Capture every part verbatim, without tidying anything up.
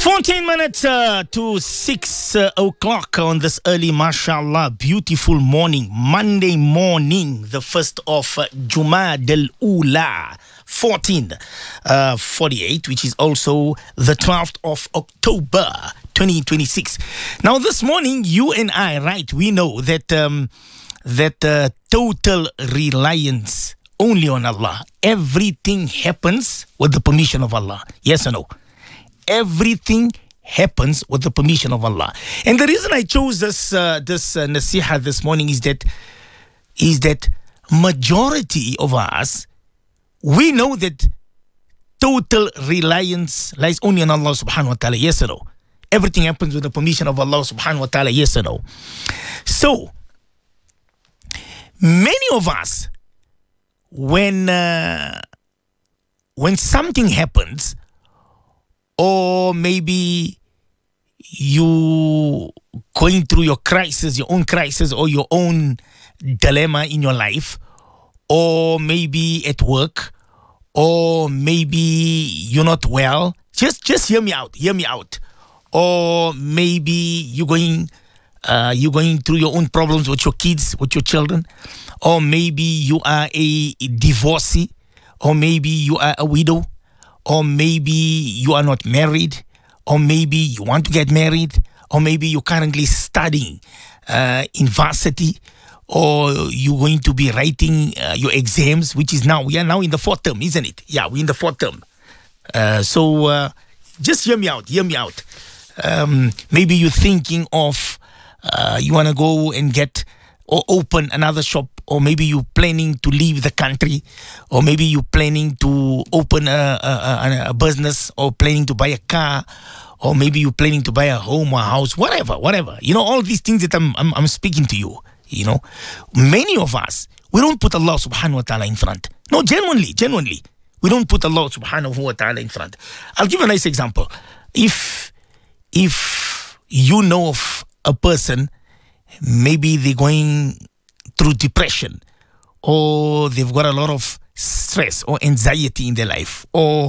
fourteen minutes uh, to six uh, o'clock on this early, mashallah, beautiful morning, Monday morning, the first of uh, Jumad al-Ula, fourteen forty-eight, which is also the twelfth of October, twenty twenty-six. Now, this morning, you and I, right, we know that um, that uh, total reliance only on Allah. Everything happens with the permission of Allah. Yes or no? Everything happens with the permission of Allah. And the reason I chose this uh, this uh, nasiha this morning is that is that majority of us, we know that total reliance lies only on Allah subhanahu wa ta'ala. Yes or no? Everything happens with the permission of Allah subhanahu wa ta'ala. Yes or no? So, many of us, when uh, when something happens, or maybe you going through your crisis, your own crisis, or your own dilemma in your life, or maybe at work, or maybe you're not well. Just, just hear me out. Hear me out. Or maybe you're going, uh, you're going through your own problems with your kids, with your children, or maybe you are a divorcee, or maybe you are a widow. Or maybe you are not married, or maybe you want to get married, or maybe you're currently studying uh, in varsity, or you're going to be writing uh, your exams, which is now, we are now in the fourth term, isn't it? Yeah, we're in the fourth term. Uh, so uh, just hear me out, hear me out. Um, maybe you're thinking of, uh, you want to go and get or open another shop, or maybe you're planning to leave the country, or maybe you're planning to open a, a, a, a business, or planning to buy a car, or maybe you're planning to buy a home or a house, whatever, whatever. You know, all these things that I'm, I'm, I'm speaking to you, you know. Many of us, we don't put Allah subhanahu wa ta'ala in front. No, genuinely, genuinely. We don't put Allah subhanahu wa ta'ala in front. I'll give a nice example. If, if you know of a person, maybe they're going through depression, or they've got a lot of stress or anxiety in their life, or,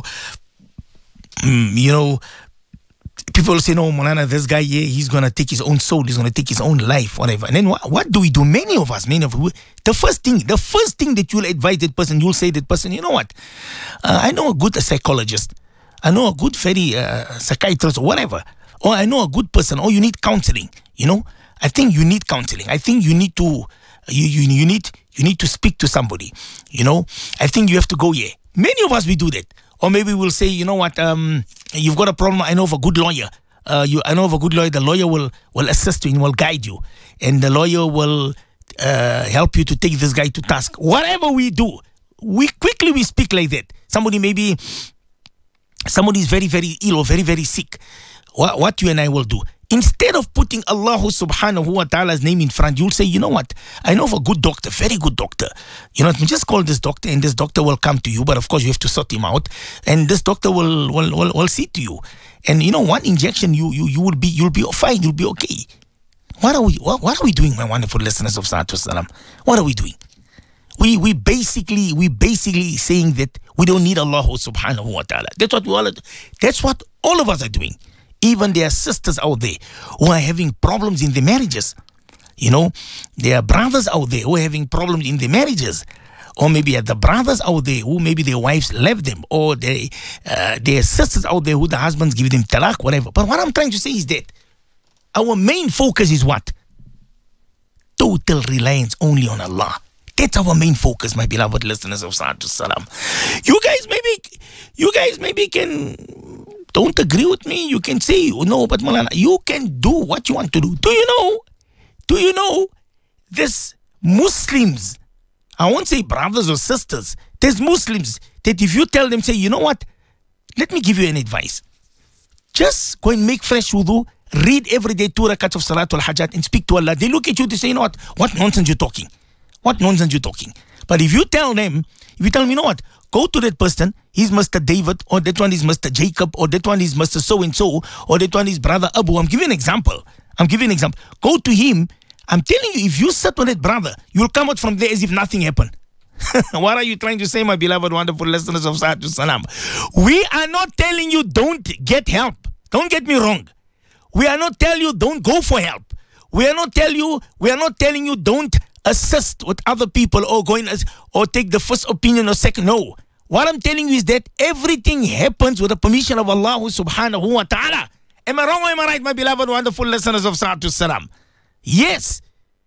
mm, you know, people say, no, Molana, this guy, yeah, he's going to take his own soul, he's going to take his own life, whatever. And then what, what do we do? Many of us, many of us, the first thing, the first thing that you'll advise that person, you'll say that person, you know what, uh, I know a good psychologist, I know a good very uh, psychiatrist or whatever, or I know a good person, or you need counseling, you know. I think you need counseling. I think you need to, you, you, you need you need to speak to somebody, you know. I think you have to go here. Many of us, we do that. Or maybe we'll say, you know what, um, you've got a problem, I know of a good lawyer. Uh, you, I know of a good lawyer. The lawyer will, will assist you and will guide you. And the lawyer will uh, help you to take this guy to task. Whatever we do, we quickly we speak like that. Somebody maybe, somebody is very, very ill or very, very sick. What, what you and I will do, instead of putting Allah subhanahu wa ta'ala's name in front, you'll say, you know what, I know of a good doctor, very good doctor. You know, just call this doctor and this doctor will come to you. But of course, you have to sort him out. And this doctor will will, will, will see to you. And you know, one injection, you you you will be you'll be fine, you'll be okay. What are we what, what are we doing, my wonderful listeners of Salatu Salam? What are we doing? We we basically we basically saying that we don't need Allah subhanahu wa ta'ala. That's what we all that's what all of us are doing. Even there are sisters out there who are having problems in their marriages. You know, there are brothers out there who are having problems in their marriages. Or maybe the brothers out there who maybe their wives left them. Or they, uh, there are sisters out there who the husbands give them talaq, whatever. But what I'm trying to say is that our main focus is what? Total reliance only on Allah. That's our main focus, my beloved listeners of Salatu Salam. You guys maybe, you guys maybe can... don't agree with me, you can say, no, but Malana, you can do what you want to do. Do you know, do you know, there's Muslims, I won't say brothers or sisters, there's Muslims that if you tell them, say, you know what, let me give you an advice. Just go and make fresh wudu, read every day two rakats of Salatul Hajat and speak to Allah. They look at you, they say, you know what, what nonsense you're talking. What nonsense you're talking. But if you tell them, if you tell them, you know what, go to that person, he's Mister David, or that one is Mister Jacob, or that one is Mister So-and-so, or that one is Brother Abu. I'm giving an example. I'm giving an example. Go to him. I'm telling you, if you sit with that brother, you'll come out from there as if nothing happened. What are you trying to say, my beloved, wonderful listeners of Salatu Salam? We are not telling you don't get help. Don't get me wrong. We are not telling you don't go for help. We are not tell you. We are not telling you don't assist with other people or going as or take the first opinion or second. No. What I'm telling you is that everything happens with the permission of Allah subhanahu wa ta'ala. Am I wrong or am I right, my beloved, wonderful listeners of Sa'atul Salam? Yes.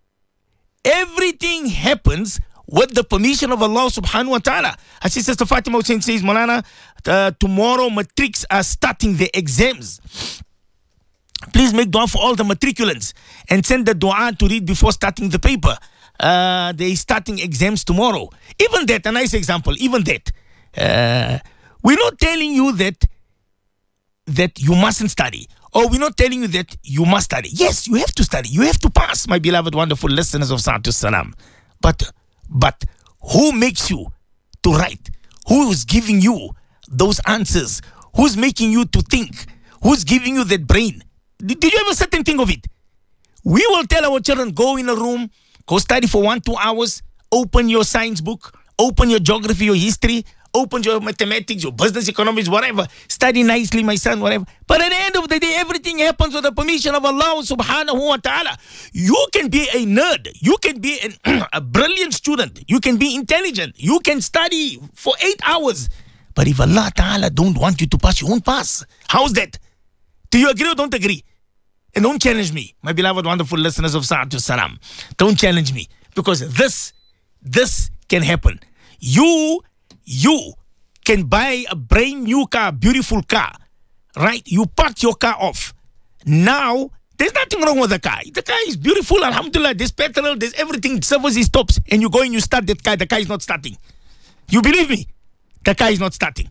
Everything happens with the permission of Allah subhanahu wa ta'ala. As Sister Fatima Hussein says, Malana, uh, tomorrow matrics are starting their exams. Please make dua for all the matriculants and send the dua to read before starting the paper. Uh, they're starting exams tomorrow. Even that, a nice example, even that. Uh, we're not telling you that that you mustn't study. Or we're not telling you that you must study. Yes, you have to study. You have to pass, my beloved, wonderful listeners of Sa'atul Salam. But, but who makes you to write? Who is giving you those answers? Who's making you to think? Who's giving you that brain? Did, did you ever sit and think of it? We will tell our children, go in a room, go study for one, two hours, open your science book, open your geography, your history, open your mathematics, your business, economics, whatever. Study nicely, my son, whatever. But at the end of the day, everything happens with the permission of Allah subhanahu wa ta'ala. You can be a nerd. You can be an, a brilliant student. You can be intelligent. You can study for eight hours. But if Allah ta'ala don't want you to pass, you won't pass. How's that? Do you agree or don't agree? And don't challenge me, my beloved, wonderful listeners of Sa'atul Salam. Don't challenge me. Because this, this can happen. You... You can buy a brand new car, beautiful car, right? You park your car off. Now, there's nothing wrong with the car. The car is beautiful, alhamdulillah. There's petrol, there's everything, services stops. And you go and you start that car, the car is not starting. You believe me? The car is not starting.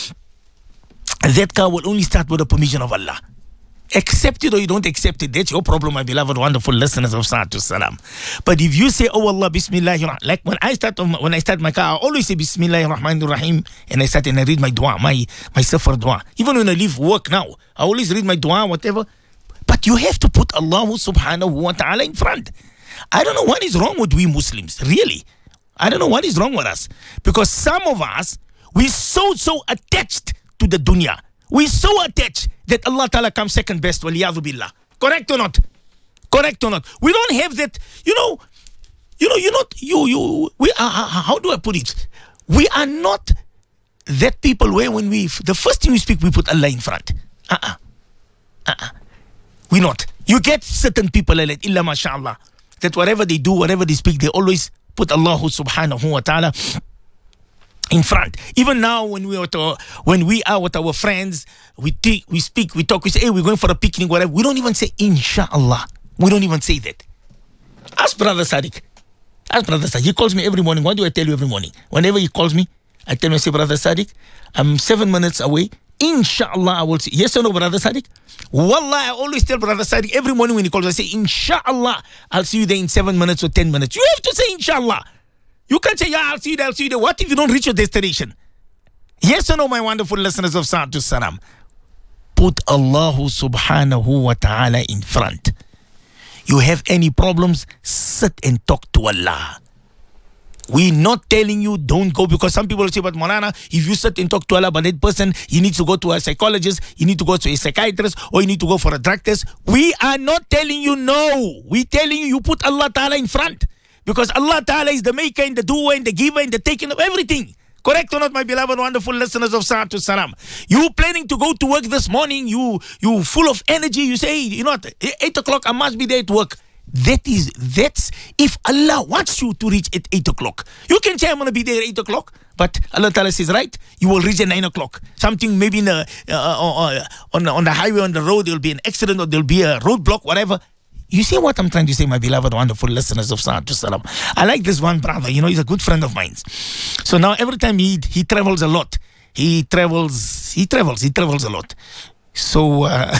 That car will only start with the permission of Allah. Accept it or you don't accept it, that's your problem, my beloved, wonderful listeners of Sa'atul Salam. But if you say, oh Allah, Bismillah, like when I start when I start my car, I always say Bismillahir Rahmanir Rahim, and I start and I read my dua, my my safar dua. Even when I leave work now, I always read my dua, whatever. But you have to put Allah subhanahu wa ta'ala in front. I don't know what is wrong with we Muslims, really. I don't know what is wrong with us. Because some of us, we're so, so attached to the dunya. We're so attached that Allah Ta'ala comes second best, waliyadu billah. Correct or not? Correct or not? We don't have that, you know, you know, you're not, you, you, we are, how do I put it? We are not that people where when we, the first thing we speak, we put Allah in front. Uh-uh. Uh-uh. We're not. You get certain people, like, illa mashallah, that whatever they do, whatever they speak, they always put Allah subhanahu wa ta'ala in front. Even now, when we are to, when we are with our friends, we take, we speak, we talk, we say, hey, we're going for a picnic, whatever. We don't even say inshallah. We don't even say that. Ask Brother Sadiq. Ask Brother Sadiq. He calls me every morning. What do I tell you every morning? Whenever he calls me, I tell him, I say, Brother Sadiq, I'm seven minutes away. Inshallah, I will say. Yes or no, Brother Sadiq? Wallah, I always tell Brother Sadiq every morning when he calls, I say, inshallah, I'll see you there in seven minutes or ten minutes. You have to say inshallah. You can't say, yeah, I'll see you there, I'll see you there. What if you don't reach your destination? Yes or no, my wonderful listeners of Sa'atul Salam? Put Allah subhanahu wa ta'ala in front. You have any problems, sit and talk to Allah. We're not telling you don't go, because some people will say, but Maulana, if you sit and talk to Allah, but that person, you need to go to a psychologist, you need to go to a psychiatrist, or you need to go for a drug test. We are not telling you no. We're telling you, you put Allah Ta'ala in front. Because Allah Ta'ala is the maker and the doer and the giver and the taking of everything. Correct or not, my beloved, wonderful listeners of Sa'atul Salam? You planning to go to work this morning, you you full of energy, you say, you know what, eight o'clock, I must be there at work. That is, that's if Allah wants you to reach at eight o'clock. You can say, I'm going to be there at eight o'clock, but Allah Ta'ala says, right, you will reach at nine o'clock. Something maybe in a, uh, uh, on, on the highway, on the road, there will be an accident or there will be a roadblock, whatever. You see what I'm trying to say, my beloved, wonderful listeners of Sa'atul Salam? I like this one brother, you know, he's a good friend of mine. So now every time he he travels a lot, he travels, he travels, he travels a lot. So, uh,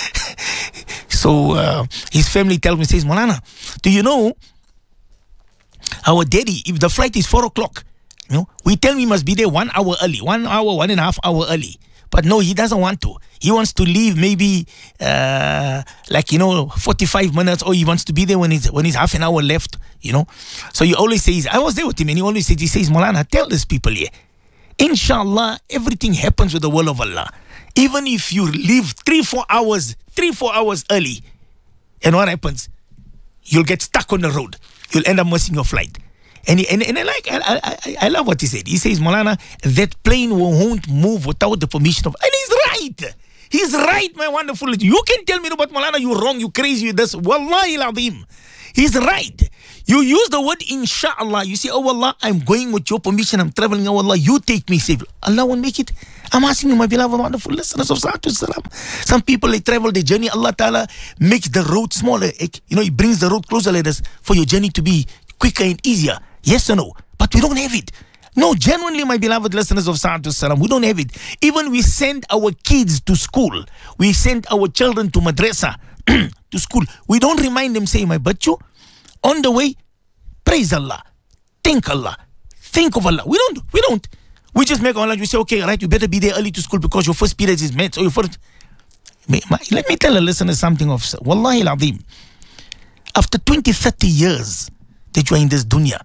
so uh, his family tells me, says, Maulana, do you know, our daddy, if the flight is four o'clock, you know, we tell him he must be there one hour early, one hour, one and a half hour early. But no, he doesn't want to. He wants to leave maybe uh, like, you know, forty-five minutes, or he wants to be there when he's, when he's half an hour left, you know. So he always says, I was there with him, and he always says, he says, Maulana, tell these people here, Inshallah, everything happens with the will of Allah. Even if you leave three, four hours, three, four hours early, and what happens? You'll get stuck on the road. You'll end up missing your flight. And, and, and I like, I, I, I love what he said. He says, Maulana, that plane won't move without the permission of, and he's right. He's right, my wonderful. You can tell me about Maulana, you're wrong, you crazy, you this. Wallahi al-azim. He's right. You use the word inshallah. You say, oh Allah, I'm going with your permission. I'm traveling. Oh Allah, you take me safe. Allah won't make it. I'm asking you, my beloved, wonderful listeners of Salatu Salam. Some people, they travel their journey. Allah Ta'ala makes the road smaller. You know, He brings the road closer, let us, for your journey to be quicker and easier. Yes or no? But we don't have it. No, genuinely, my beloved listeners of Salatu Salam, we don't have it. Even we send our kids to school. We send our children to madrasa, to school. We don't remind them, say, my bachu, on the way, praise Allah, thank Allah, think of Allah. We don't, we don't. We just make Allah, we say, okay, right, you better be there early to school because your first period is met. Or your first... Let me tell the listeners something of, Wallahi al-Azim. After twenty, thirty years that you are in this dunya,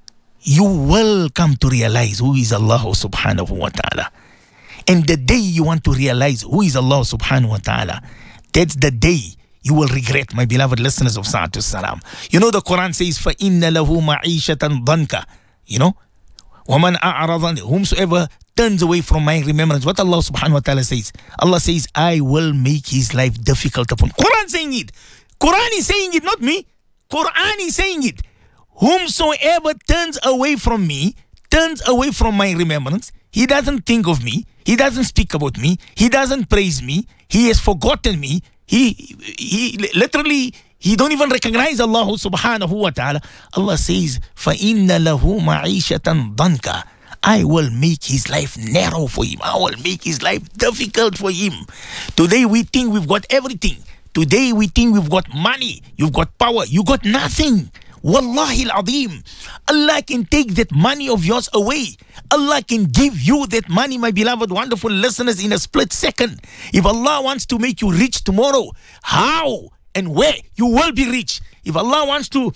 you will come to realize who is Allah subhanahu wa ta'ala. And the day you want to realize who is Allah subhanahu wa ta'ala, that's the day you will regret, my beloved listeners of Salatu Salam. You know the Quran says, فَإِنَّ لَهُ مَعِيشَةً ضَنْكَ. You know? وَمَنْ أَعْرَضَ, whomsoever turns away from my remembrance. What Allah subhanahu wa ta'ala says? Allah says, I will make his life difficult upon. Quran saying it. Quran is saying it, not me. Quran is saying it. Whomsoever turns away from me, turns away from my remembrance, he doesn't think of me, he doesn't speak about me, he doesn't praise me, he has forgotten me, he, he literally, he don't even recognize Allah subhanahu wa ta'ala. Allah says, فَإِنَّ لَهُ مَعِيشَةً ضَنْكَ. I will make his life narrow for him. I will make his life difficult for him. Today we think we've got everything. Today we think we've got money, you've got power, you got nothing. Wallahi al-Azim. Allah can take that money of yours away. Allah can give you that money, my beloved, wonderful listeners, in a split second. If Allah wants to make you rich tomorrow, how and where? You will be rich. If Allah wants to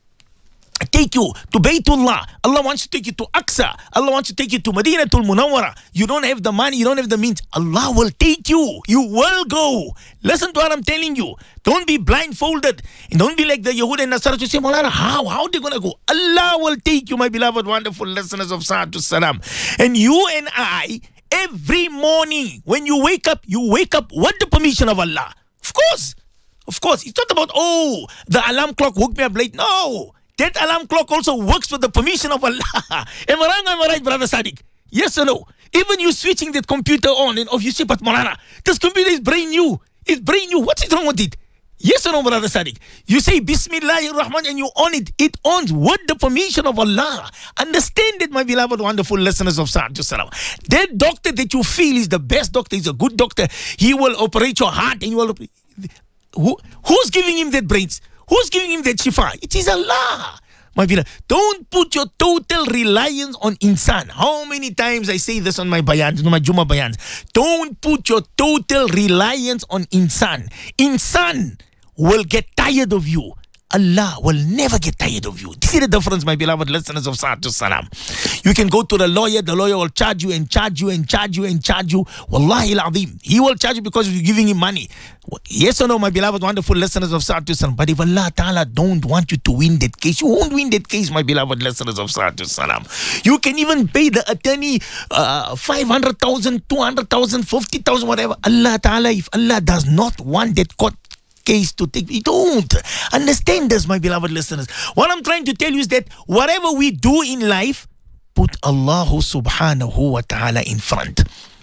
take you to Baytullah, Allah wants to take you to Aqsa, Allah wants to take you to Madinatul Munawwara, you don't have the money, you don't have the means, Allah will take you. You will go. Listen to what I'm telling you. Don't be blindfolded. And don't be like the Yahud and Nasara to say, Maulana, how? How are they going to go? Allah will take you, my beloved, wonderful listeners of Salatu Salam. And you and I, every morning, when you wake up, you wake up with the permission of Allah. Of course. Of course. It's not about, oh, the alarm clock woke me up late. No. That alarm clock also works with the permission of Allah. Am I wrong? Am I right, Brother Sadiq? Yes or no? Even you switching that computer on and off, you say, but Maulana, this computer is brand new. It's brand new. What's wrong with it? Yes or no, Brother Sadiq? You say Bismillahir Rahman and you on it. It owns with the permission of Allah. Understand it, my beloved, wonderful listeners of Salatu Salam. That doctor that you feel is the best doctor, is a good doctor. He will operate your heart and you will... Who, who's giving him that brains? Who's giving him that shifa? It is Allah. My beloved, don't put your total reliance on insan. How many times I say this on my bayans, on my Juma bayans? Don't put your total reliance on insan. Insan will get tired of you. Allah will never get tired of you. See the difference, my beloved listeners of Salatu Salam. You can go to the lawyer, the lawyer will charge you and charge you and charge you and charge you. Wallahi al-Azim. He will charge you because you're giving him money. Yes or no, my beloved, wonderful listeners of Salatu Salam. But if Allah Ta'ala don't want you to win that case, you won't win that case, my beloved listeners of Salatu Salam. You can even pay the attorney uh, five hundred thousand, two hundred thousand, fifty thousand, whatever. Allah Ta'ala, if Allah does not want that court case to take, we don't understand this, my beloved listeners. What I'm trying to tell you is that whatever we do in life, put Allah subhanahu wa ta'ala in front.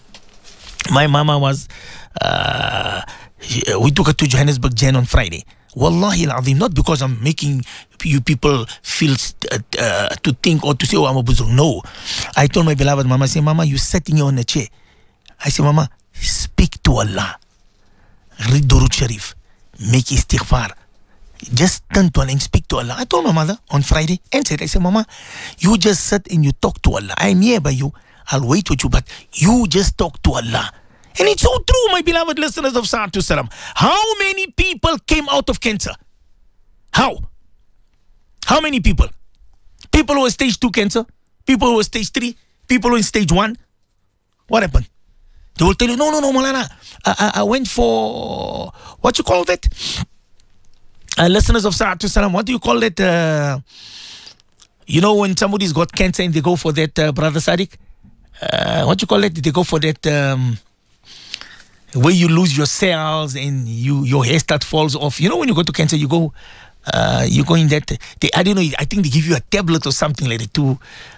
My mama was uh, we took her to Johannesburg Jan on Friday. Wallahi al-Azim, not because I'm making you people feel uh, uh, to think or to say, oh, I'm a buzur. No. I told my beloved mama, I say, Mama, you're sitting here on a chair. I say, Mama, speak to Allah. Read Durud Sharif. Make istighfar. Just turn to Allah and speak to Allah. I told my mother on Friday and said, I said, Mama, you just sit and you talk to Allah. I'm here by you. I'll wait with you, but you just talk to Allah. And it's so true, my beloved listeners of Salatu Salam. How many people came out of cancer? How? How many people? People who are stage two cancer? People who are stage three? people who in stage one, what happened? They will tell you, no, no, no, Malana, I, I, I went for, what you call that? Uh, listeners of Sa'atu Salam, what do you call that? Uh, you know, when somebody's got cancer and they go for that, uh, Brother Sadiq? Uh, what you call it? They go for that, um, where you lose your cells and you your hair start falls off. You know, when you go to cancer, you go, uh, you go in that, they, I don't know, I think they give you a tablet or something like that too.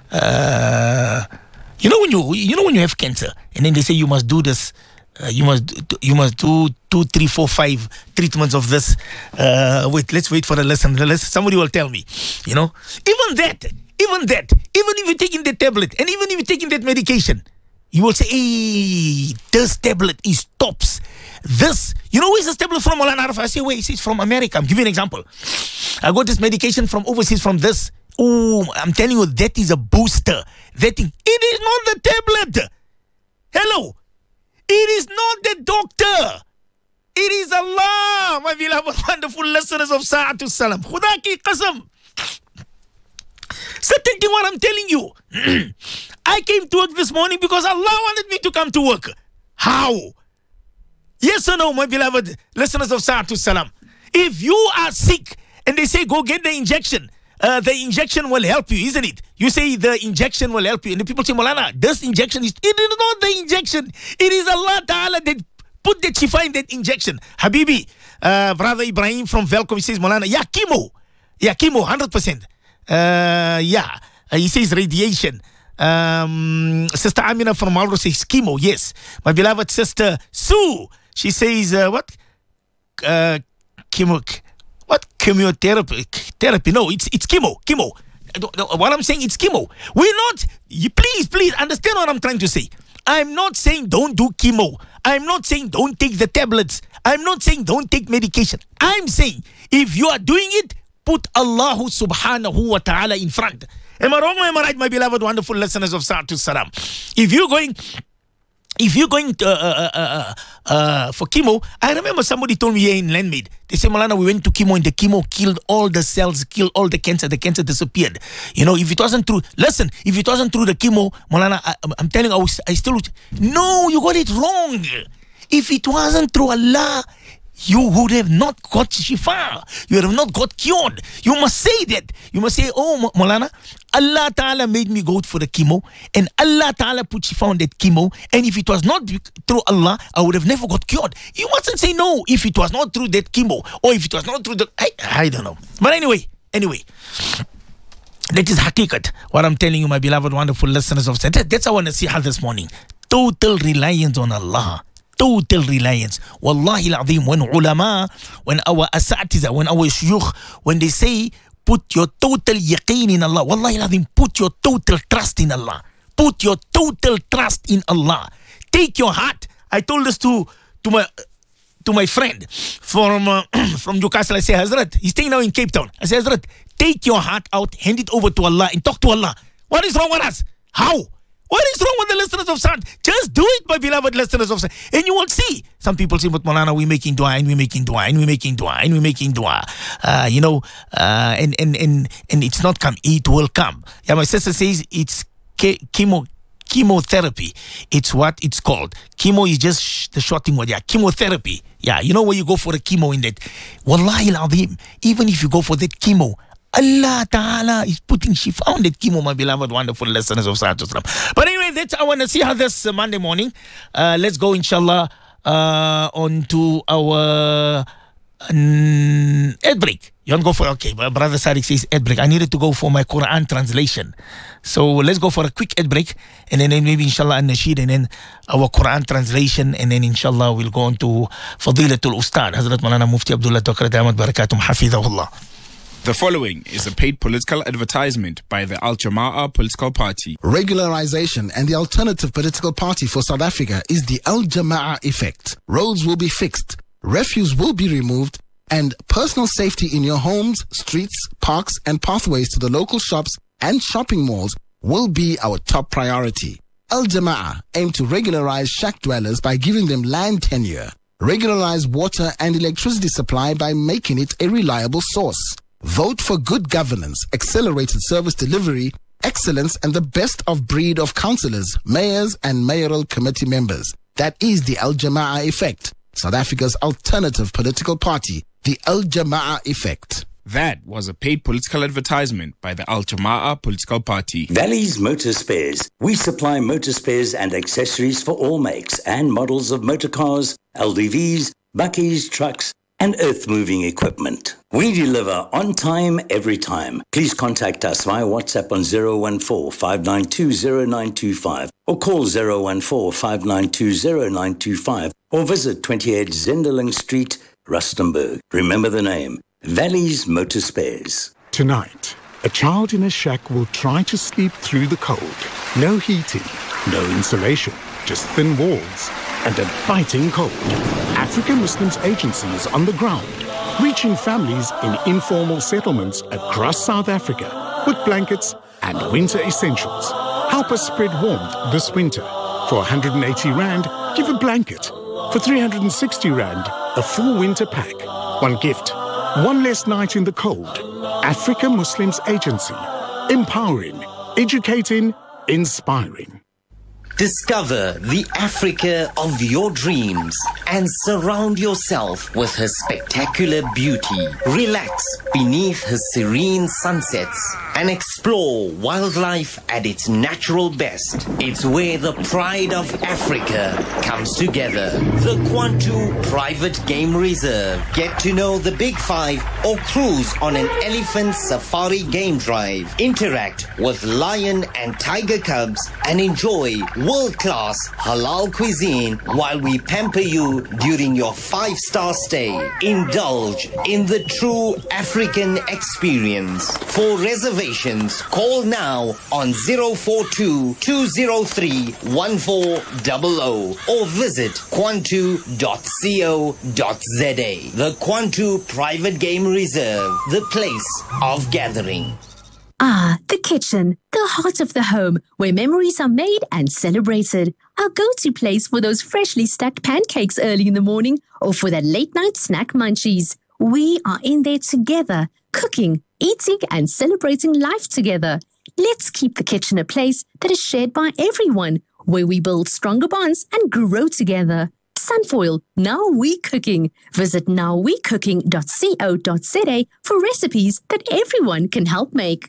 Uh, you know when you, you know when you have cancer and then they say you must do this, uh, you must, you must do two, three, four, five treatments of this. Uh, wait, let's wait for the lesson. The lesson. Somebody will tell me. You know, even that, even that, even if you're taking the tablet and even if you're taking that medication, you will say, hey, this tablet is tops. This, you know, where's this tablet from, Maulana Arafat? I say, wait, it's from America. I'm giving you an example. I got this medication from overseas, from this. Oh, I'm telling you, that is a booster. That thing, it is not the tablet. Hello. It is not the doctor. It is Allah, my beloved, wonderful listeners of Sa'atu Salam. Khuda ki qasam. Certain thing what I'm telling you. I came to work this morning because Allah wanted me to come to work. How? Yes or no, my beloved listeners of Sa'atu Salam? If you are sick and they say go get the injection, uh, the injection will help you, isn't it? You say the injection will help you. And the people say, Maulana, this injection is, it is not the injection. It is Allah Ta'ala that put the shifa in that injection. Habibi, uh, brother Ibrahim from Velcom, he says, Maulana, yeah, chemo. Yeah, chemo, one hundred percent. Uh, yeah, uh, he says radiation. Um, Sister Amina from Malro says chemo, yes. My beloved sister Sue, she says, uh, what? Uh, chemo, what? Chemotherapy, therapy, no, it's it's chemo, chemo. What I'm saying, it's chemo. We're not, you, please, please understand what I'm trying to say. I'm not saying don't do chemo. I'm not saying don't take the tablets. I'm not saying don't take medication. I'm saying if you are doing it, put Allah subhanahu wa ta'ala in front. Am I wrong or am I right, my beloved, wonderful listeners of Sa'atu Salam? If you're going... If you're going to, uh, uh, uh, uh, for chemo, I remember somebody told me here in Landmaid, they said, Maulana, we went to chemo and the chemo killed all the cells, killed all the cancer, the cancer disappeared. You know, if it wasn't true, listen, if it wasn't through the chemo, Maulana, I, I'm telling you, I, was, I still, no, you got it wrong. If it wasn't through Allah, you would have not got shifa. You would have not got cured. You must say that. You must say, oh, Maulana, Allah Ta'ala made me go for the chemo and Allah Ta'ala put shifa on that chemo. And if it was not through Allah, I would have never got cured. You mustn't say no if it was not through that chemo or if it was not through the... I, I don't know. But anyway, anyway. That is hakikat. What I'm telling you, my beloved, wonderful listeners of... That, that's our nasiha this morning. Total reliance on Allah. Total reliance. Wallahi al-azim, when ulama, when our asatiza, when our shuyukh, when they say, put your total yaqeen in Allah, wallahi al-azim, put your total trust in Allah. Put your total trust in Allah. Take your heart. I told this to, to my... to my friend from uh, from Newcastle. I say, Hazrat, he's staying now in Cape Town. I say, Hazrat, take your heart out, hand it over to Allah and talk to Allah. What is wrong with us? How? What is wrong with the listeners of Sa'at? Just do it, my beloved listeners of Sa'at. And you will see. Some people say, but Maulana, we're making dua, and we're making dua, and we're making dua, and we're making dua. Uh, you know, uh, and, and, and, and it's not come. It will come. Yeah, my sister says it's ke- chemo. Chemotherapy, it's what it's called. Chemo is just sh- the shorting word. Yeah, chemotherapy. Yeah, you know where you go for a chemo in that. Wallahi al-azim, even if you go for that chemo, Allah Ta'ala is putting shifa on that chemo, my beloved, wonderful listeners of Sa'at Islam. But anyway, that's our nasiha this uh, Monday morning. Uh, let's go, inshallah, uh, on to our um, ad break. You want to go for, okay, Brother Sadiq says ad break. I needed to go for my Quran translation. So let's go for a quick ad break, and then maybe inshallah an-nasheed, and then our Quran translation, and then inshallah we'll go on to Fadilatul Ustad, Hazrat Maulana Mufti Abdullah Tawakkalat Ahmad Barakatum Hafidhahullah. The following is a paid political advertisement by the Al Jama'ah political party. Regularization and the alternative political party for South Africa is the Al Jama'ah effect. Roads will be fixed, refuse will be removed, and personal safety in your homes, streets, parks, and pathways to the local shops and shopping malls will be our top priority. Al Jama'ah aim to regularize shack dwellers by giving them land tenure, regularize water and electricity supply by making it a reliable source. Vote for good governance, accelerated service delivery, excellence, and the best of breed of councillors, mayors, and mayoral committee members. That is the Al Jamaah Effect, South Africa's alternative political party, the Al Jamaah Effect. That was a paid political advertisement by the Al Jamaah political party. Valley's Motor Spares. We supply motor spares and accessories for all makes and models of motor cars, L D Vs, buckies, trucks, and earth-moving equipment. We deliver on time, every time. Please contact us via WhatsApp on zero one four, five nine two, zero nine two five or call zero one four, five nine two, zero nine two five or visit twenty-eight Zenderling Street, Rustenburg. Remember the name, Valley's Motor Spares. Tonight, a child in a shack will try to sleep through the cold. No heating, no insulation, just thin walls and a biting cold. African Muslims Agency is on the ground, reaching families in informal settlements across South Africa with blankets and winter essentials. Help us spread warmth this winter. For one hundred eighty rand, give a blanket. For three hundred sixty rand, a full winter pack. One gift, one less night in the cold. African Muslims Agency. Empowering, educating, inspiring. Discover the Africa of your dreams and surround yourself with her spectacular beauty. Relax beneath her serene sunsets and explore wildlife at its natural best. It's where the pride of Africa comes together. The Kwantu Private Game Reserve. Get to know the Big Five or cruise on an elephant safari game drive. Interact with lion and tiger cubs and enjoy world-class halal cuisine while we pamper you during your five-star stay. Indulge in the true African experience. For reservations, call now on zero four two, two zero three, one four zero zero or visit kwantu dot co dot za. The Kwantu Private Game Reserve, the place of gathering. Ah, the kitchen, the heart of the home, where memories are made and celebrated. Our go-to place for those freshly stacked pancakes early in the morning or for that late-night snack munchies. We are in there together, cooking, eating, and celebrating life together. Let's keep the kitchen a place that is shared by everyone, where we build stronger bonds and grow together. Sunfoil, Now We Cooking. Visit now we cooking dot co dot za for recipes that everyone can help make.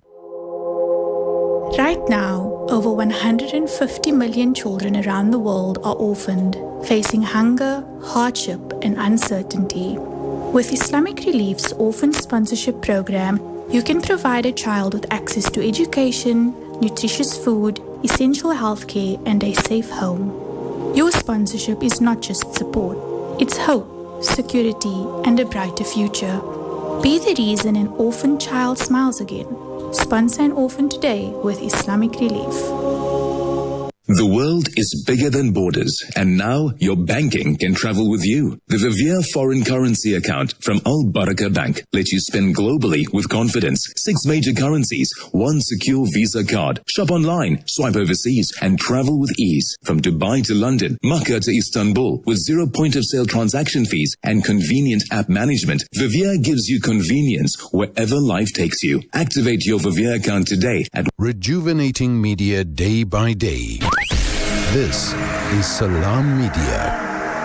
Right now, over one hundred fifty million children around the world are orphaned, facing hunger, hardship, and uncertainty. With Islamic Relief's Orphan Sponsorship Program, you can provide a child with access to education, nutritious food, essential healthcare, and a safe home. Your sponsorship is not just support, it's hope, security, and a brighter future. Be the reason an orphan child smiles again. Sponsor an orphan today with Islamic Relief. The world is bigger than borders, and now your banking can travel with you. The Vivier Foreign Currency Account from Al Baraka Bank lets you spend globally with confidence. Six major currencies, one secure Visa card. Shop online, swipe overseas, and travel with ease. From Dubai to London, Makkah to Istanbul, with zero point-of-sale transaction fees and convenient app management, Vivier gives you convenience wherever life takes you. Activate your Vivier account today at Rejuvenating Media Day by Day. This is Salam Media.